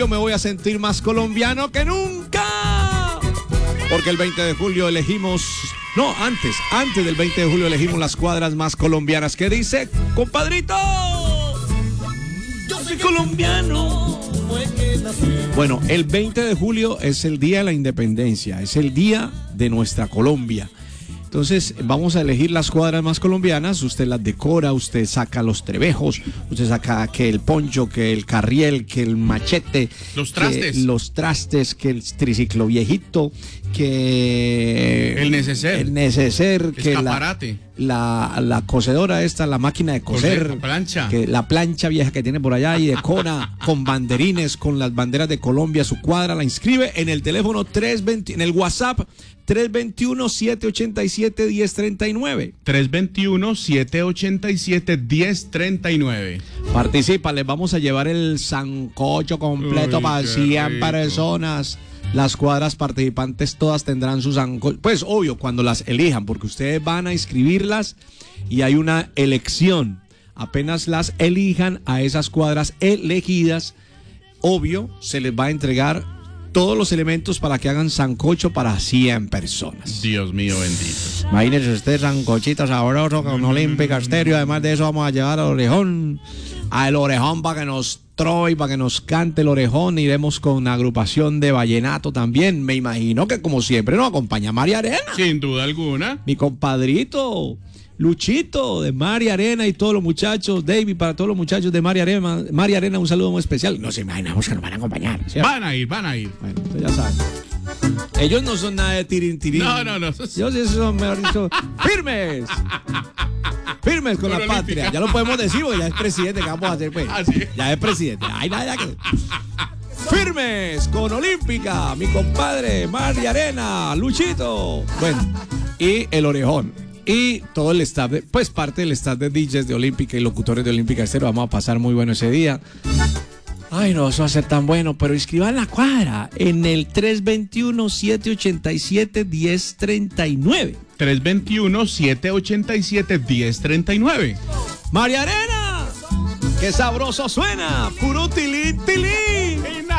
Yo me voy a sentir más colombiano que nunca. Porque el 20 de julio elegimos... No, antes del 20 de julio elegimos las cuadras más colombianas. ¿Qué dice, compadrito? Yo soy colombiano. Bueno, el 20 de julio es el día de la independencia, es el día de nuestra Colombia. Entonces vamos a elegir las cuadras más colombianas, usted las decora, usted saca los trebejos, usted saca que el poncho, que el carriel, que el machete, los trastes, que el triciclo viejito, que el neceser, que la cocedora esta, la máquina de coser, plancha. Que la plancha vieja que tiene por allá y decora con banderines, con las banderas de Colombia, su cuadra, la inscribe en el teléfono 320, en el WhatsApp 321-787-1039. 321-787-1039. Participa, les vamos a llevar el sancocho completo para 100 personas. Las cuadras participantes todas tendrán su sancocho. Pues obvio, cuando las elijan, porque ustedes van a inscribirlas y hay una elección. Apenas las elijan a esas cuadras elegidas, obvio, se les va a entregar todos los elementos para que hagan sancocho para 100 personas. Dios mío bendito. Imagínense usted, sancochito sabroso con Olímpica Estéreo. Además de eso vamos a llevar al orejón para que nos troy, para que nos cante el orejón. Iremos con una agrupación de vallenato también. Me imagino que como siempre nos acompaña María Arena. Sin duda alguna. Mi compadrito Luchito de María Arena y todos los muchachos, David, para todos los muchachos de María Arena, un saludo muy especial. Nos imaginamos que nos van a acompañar, ¿cierto? Van a ir. Bueno, ya saben. Ellos no son nada de tirín. No. Ellos son, mejor dicho, firmes con la patria. Ya lo podemos decir porque ya es presidente. ¿Qué vamos a hacer, pues? Ya es presidente. Ay, nada que... Firmes con Olímpica, mi compadre María Arena, Luchito. Bueno, y el orejón. Y todo el staff, pues parte del staff de DJs de Olímpica y locutores de Olímpica Estéreo. Vamos a pasar muy bueno ese día. Ay, no, eso va a ser tan bueno, pero inscriban la cuadra en el 321-787-1039. 321-787-1039. María Arena, qué sabroso suena, puro tilín.